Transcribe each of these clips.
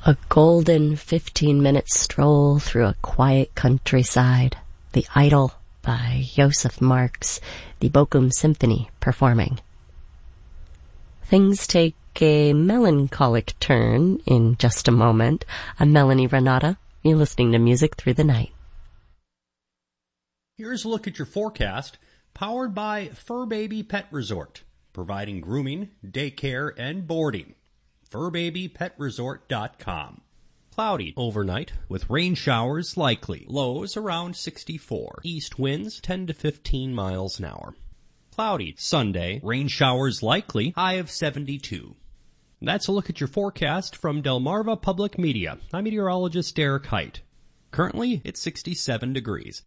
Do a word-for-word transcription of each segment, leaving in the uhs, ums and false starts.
A golden fifteen-minute stroll through a quiet countryside. The Idol by Joseph Marx, the Bochum Symphony performing. Things take a melancholic turn in just a moment. I'm Melanie Renata. You're listening to Music Through the Night. Here's a look at your forecast, powered by Fur Baby Pet Resort, providing grooming, daycare, and boarding. fur baby pet resort dot com. Cloudy overnight with rain showers likely. Lows around sixty-four. East winds ten to fifteen miles an hour. Cloudy Sunday, rain showers likely, high of seventy-two. That's a look at your forecast from Delmarva Public Media. I'm meteorologist Derek Height. Currently, it's sixty-seven degrees.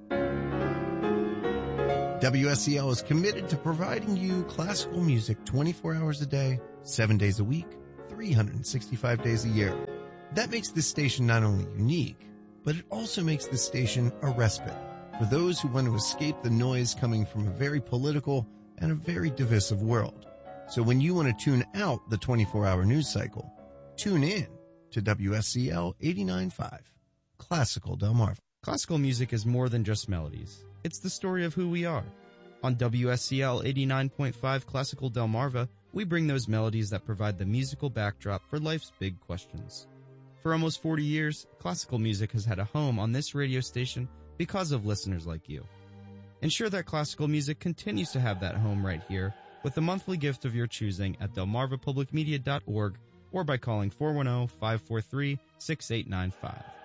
W S C L is committed to providing you classical music twenty-four hours a day, seven days a week, three hundred sixty-five days a year. That makes this station not only unique, but it also makes this station a respite for those who want to escape the noise coming from a very political and a very divisive world. So when you want to tune out the twenty-four hour news cycle, tune in to W S C L eighty-nine point five, Classical Delmarva. Classical music is more than just melodies. It's the story of who we are. On W S C L eighty-nine point five Classical Delmarva, we bring those melodies that provide the musical backdrop for life's big questions. For almost forty years, classical music has had a home on this radio station because of listeners like you. Ensure that classical music continues to have that home right here with a monthly gift of your choosing at delmarva public media dot org or by calling four one zero, five four three, six eight nine five.